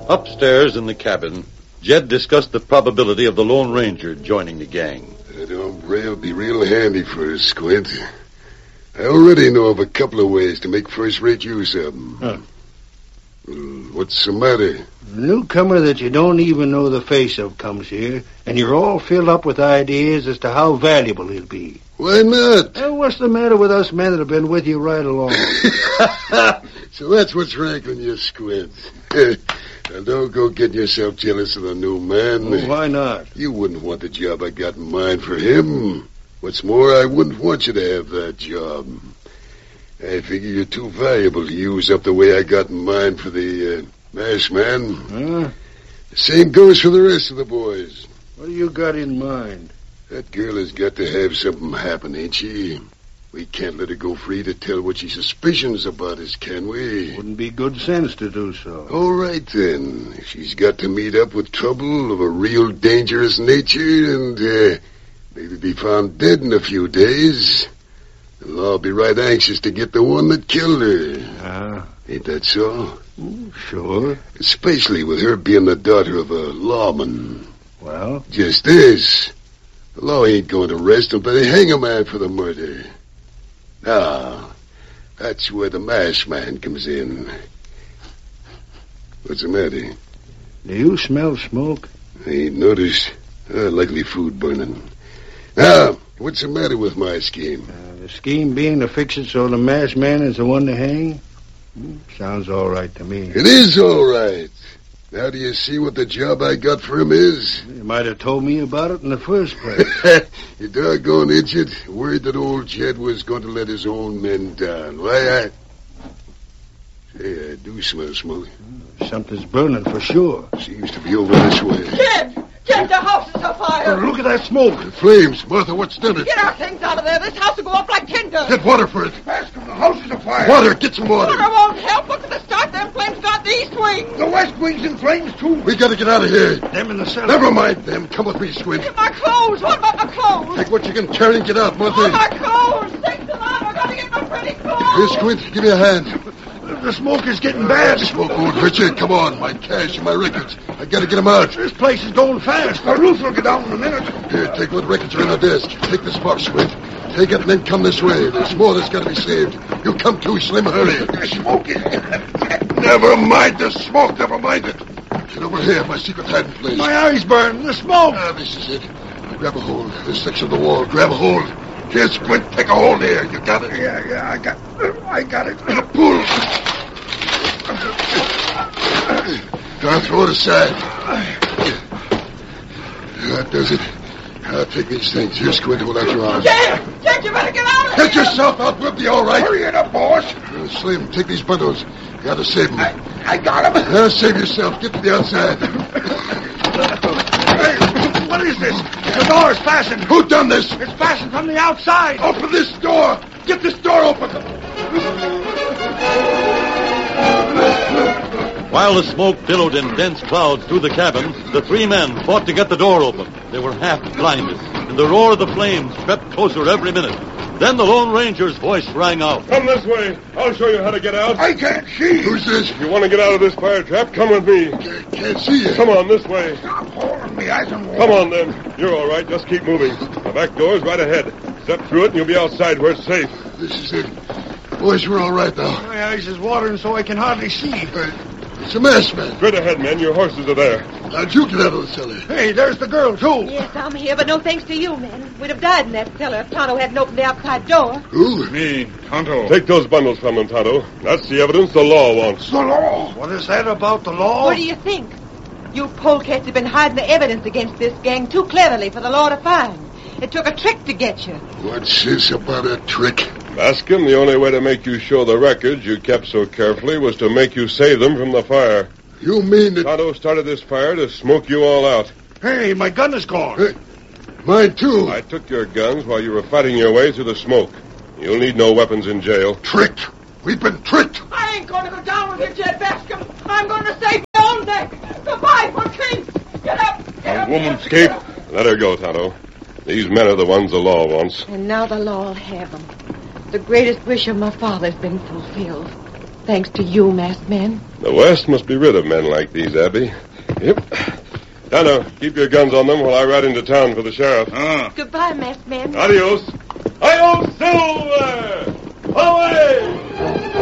Upstairs in the cabin, Jed discussed the probability of the Lone Ranger joining the gang. That hombre will be real handy for us, Squint. I already know of a couple of ways to make first-rate use of him. Huh. What's the matter? A newcomer that you don't even know the face of comes here, and you're all filled up with ideas as to how valuable he'll be. Why not? What's the matter with us men that have been with you right along? So that's what's rankling you, Squint. Now don't go getting yourself jealous of the new man. Oh, why not? You wouldn't want the job I got in mind for him. What's more, I wouldn't want you to have that job. I figure you're too valuable to use up the way I got in mind for the mash man. Huh? The same goes for the rest of the boys. What do you got in mind? That girl has got to have something happen, ain't she? We can't let her go free to tell what she suspicions about us, can we? Wouldn't be good sense to do so. All right, then. If she's got to meet up with trouble of a real dangerous nature and maybe be found dead in a few days, the law will be right anxious to get the one that killed her. Ain't that so? Sure. Especially with her being the daughter of a lawman. Well? Just this. The law ain't going to arrest him, but they hang a man for the murder. Now, that's where the mash man comes in. What's the matter? Do you smell smoke? I ain't noticed. Likely food burning. Now, what's the matter with my scheme? The scheme being to fix it so the masked man is the one to hang? Sounds all right to me. It is all right. Now do you see what the job I got for him is? You might have told me about it in the first place. You doggone idiot. Worried that old Jed was going to let his own men down. Why, I do smell smoke. Something's burning for sure. Seems to be over this way. Jed, the house is afire. Look at that smoke. The flames. Martha, what's done it? Get our things out of there. This house will go up like tinder. Get water for it. Bascom, the house is afire. Water, get some water. Water won't help. Look at the start. Them flames got the east wing. The west wing's in flames, too. We gotta get out of here. Them in the cellar. Never mind them. Come with me, Squint. My clothes. What about my clothes? Take what you can carry and get out, Martha. Oh, my clothes. Take them out. I gotta get my pretty clothes. Here, Squint, give me a hand. The smoke is getting bad. Smoke won't hurt you. Come on, my cash and my records. I gotta get them out. This place is going fast. The roof will get down in a minute. Here, take what records are in the desk. Take this box, Squint. Take it and then come this way. There's more that's gotta be saved. You come too, Slim. Hurry. The smoke is... Never mind the smoke. Never mind it. Get over here, my secret hiding place. My eyes burn. The smoke. This is it. Grab a hold. This section of the wall. Grab a hold. Here, Squint. Take a hold here. You got it? Yeah, I got it. Pull. Now throw it aside. That does it. I'll take these things. Here, Squint, hold out your arm. Jed, you better get out of here. Get yourself out. We'll be all right. Hurry it up, boss. Slim, take these bundles. You gotta save them. I got him. Save yourself. Get to the outside. Hey, what is this? The door is fastened. Who done this? It's fastened from the outside. Open this door. Get this door open. While the smoke billowed in dense clouds through the cabin, the three men fought to get the door open. They were half blinded, and the roar of the flames crept closer every minute. Then the Lone Ranger's voice rang out. Come this way. I'll show you how to get out. I can't see. Who's this? If you want to get out of this fire trap, come with me. Can't see you. Come on, this way. Stop holding me. I can walk. Come on, then. You're all right. Just keep moving. The back door is right ahead. Step through it, and you'll be outside where it's safe. This is it. Boys, we're all right now. My eyes is watering so I can hardly see. It's a masked man. Straight ahead, men. Your horses are there. How'd you get out of the cellar? Hey, there's the girl, too. Yes, I'm here, but no thanks to you, men. We'd have died in that cellar if Tonto hadn't opened the outside door. Who? Me, Tonto. Take those bundles from them, Tonto. That's the evidence the law wants. The law. What is that about the law? What do you think? You polecats have been hiding the evidence against this gang too cleverly for the law to find. It took a trick to get you. What's this about a trick? Bascom, the only way to make you show the records you kept so carefully was to make you save them from the fire. You mean that... Tonto started this fire to smoke you all out. Hey, my gun is gone. Hey, mine, too. I took your guns while you were fighting your way through the smoke. You'll need no weapons in jail. Tricked. We've been tricked. I ain't going to go down with you, Jed Bascom. I'm going to save my own neck. Goodbye, for keeps. Get up. Get up. Woman, escape. Let her go, Tonto. These men are the ones the law wants. And now the law will have them. The greatest wish of my father's been fulfilled. thanks to you, masked men. The West must be rid of men like these, Abby. Yep. Tonto, keep your guns on them while I ride into town for the sheriff. Goodbye, masked men. Adios. Adios!